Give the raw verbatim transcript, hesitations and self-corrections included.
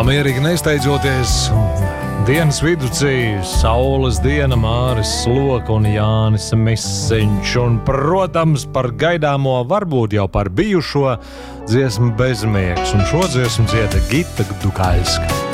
mierīgi nesteidzoties, dienas viducī, saules diena, Māris Sloka un Jānis Misiņš. Un, protams, par gaidāmo, varbūt jau par bijušo dziesmu Bezmiegs. Un šo dziesmu dzieda Gita Dukaļska.